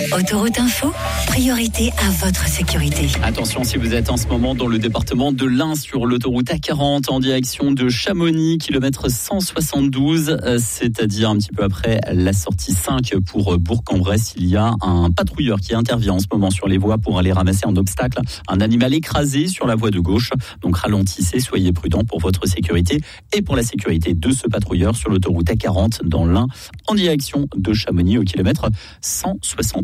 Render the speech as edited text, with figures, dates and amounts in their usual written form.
Autoroute Info, priorité à votre sécurité. Attention, si vous êtes en ce moment dans le département de l'Ain sur l'autoroute A40 en direction de Chamonix, kilomètre 172, c'est-à-dire un petit peu après la sortie 5 pour Bourg-en-Bresse, il y a un patrouilleur qui intervient en ce moment sur les voies pour aller ramasser un obstacle, un animal écrasé sur la voie de gauche. Donc ralentissez, soyez prudents pour votre sécurité et pour la sécurité de ce patrouilleur sur l'autoroute A40 dans l'Ain en direction de Chamonix au kilomètre 172.